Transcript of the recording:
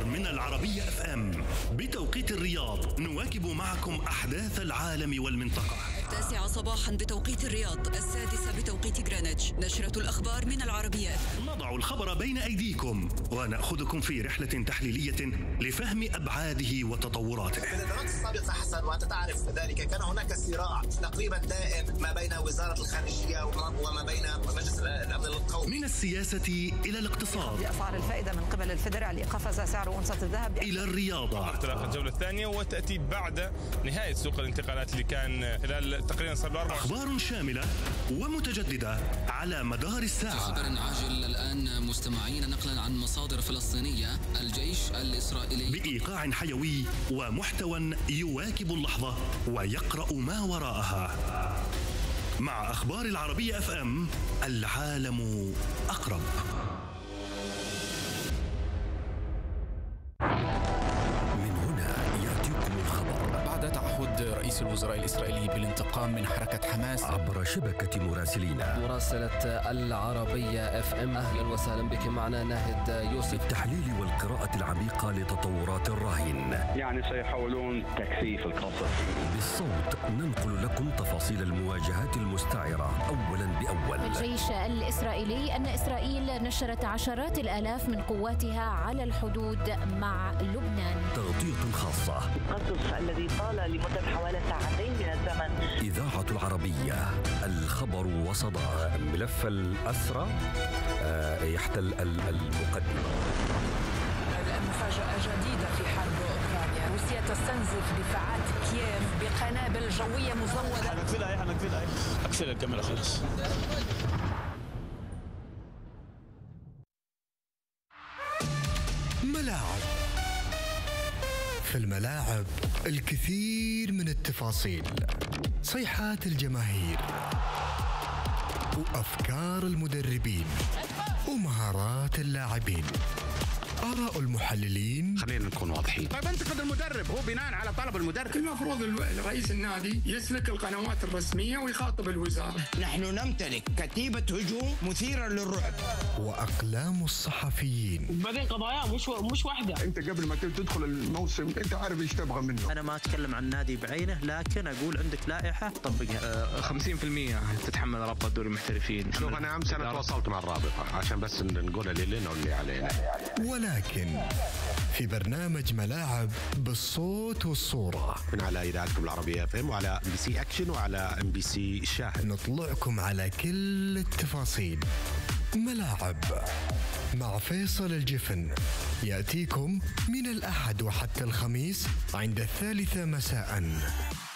الأخبار من العربية FM بتوقيت الرياض. نواكب معكم أحداث العالم والمنطقة. 9 صباحا بتوقيت الرياض، 6 بتوقيت غرينتش. نشرة الأخبار من العربية. نضع الخبر بين أيديكم ونأخذكم في رحلة تحليلية لفهم أبعاده وتطوراته. في الإدارات السابقة حسن وأنت تعرف ذلك، كان هناك صراع تقريبا دائم ما بين وزارة الخارجية وما بين مجلس الأمن القومي. من السياسة إلى الاقتصاد، بأسعار الفائدة من قبل الفيدرالي قفز سعر أونصة الذهب إلى الرياضة. انطلاق الجولة الثانية وتأتي بعد نهاية سوق الانتقالات اللي كان خلال تقريبا صار له 4 أخبار شاملة ومتجددة على مدار الساعة. خبر عاجل الآن مستمعين، نقلا عن مصادر فلسطينية، الجيش الإسرائيلي بإيقاع حيوي ومحتوى يواكب اللحظة ويقرأ ما وراءها. مع أخبار العربية FM، العالم أقرب. من هنا يأتيكم الخبر بعد تعهد رئيس الوزراء الإسرائيلي بالانتقام من حركة حماس عبر شبكة مراسلينا. مراسلة العربية FM، أهلا وسهلا بك. معنا ناهد يوسف. التحليل والقراءة العميقة لتطورات الراهن، يعني سيحاولون تكثيف القصف. بالصوت ننقل لكم تفاصيل المواجهات المستعرة أولا بأول. الجيش الإسرائيلي أن إسرائيل نشرت عشرات الآلاف من قواتها على الحدود مع لبنان. تغطية خاصة، القصف الذي طال لمدة حوالي ساعتين من الزمن. إذاعة العربية، الخبر وصدى. ملف الأسرى يحتل المقدمة. مفاجأة جديدة في حرب أوكرانيا، روسيا تستنزف دفاعات كييف بقنابل جوية مزودة. هنقفلها أقفل الكاميرا خلاص. ملاعب. في الملاعب الكثير من التفاصيل، صيحات الجماهير وأفكار المدربين ومهارات اللاعبين، آراء المحللين. خلينا نكون واضحين. طيب انتقد المدرب، هو بناء على طلب المدرب. المفروض رئيس النادي يسلك القنوات الرسمية ويخاطب الوزارة. نحن نمتلك كتيبة هجوم مثيرة للرعب. وأقلام الصحفيين. وبعدين قضايا مش واحدة. انت قبل ما تدخل الموسم انت عارف ايش تبغى منه. انا ما اتكلم عن نادي بعينه، لكن اقول عندك لائحة طبقها. 50% تتحمل رابطة دوري المحترفين. شوف انا امس انا تواصلت مع الرابطة عشان بس نقول اللي لنا واللي علينا. ولكن في برنامج ملاعب بالصوت والصورة من على إذاعتكم العربية FM وعلى MBC أكشن وعلى MBC الشاهد، نطلعكم على كل التفاصيل. ملاعب مع فيصل الجفن يأتيكم من الأحد وحتى الخميس عند 3 مساء.